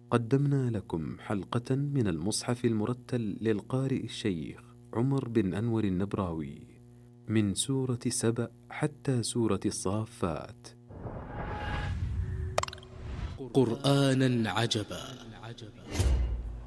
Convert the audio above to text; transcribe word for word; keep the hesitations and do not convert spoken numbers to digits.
قدمنا لكم حلقة من المصحف المرتل للقارئ الشيخ عمر بن أنور النبراوي من سورة سبأ حتى سورة الصافات. قرآنا عجبا